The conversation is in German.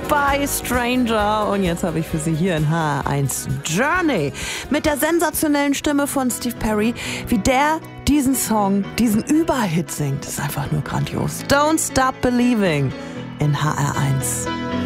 Goodbye Stranger. Und jetzt habe ich für Sie hier in HR1 Journey mit der sensationellen Stimme von Steve Perry, wie der diesen Song, diesen Überhit singt. Das ist einfach nur grandios. Don't Stop Believing in HR1.